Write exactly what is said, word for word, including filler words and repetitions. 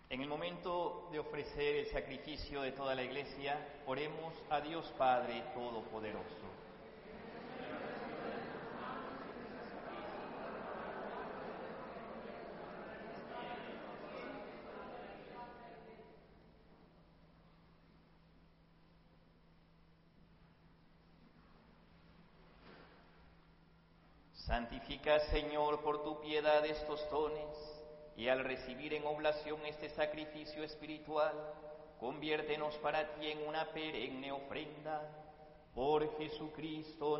En el momento de ofrecer el sacrificio de toda la Iglesia, oremos a Dios Padre Todopoderoso. Santifica, Señor, por tu piedad estos dones, y al recibir en oblación este sacrificio espiritual, conviértenos para ti en una perenne ofrenda. Por Jesucristo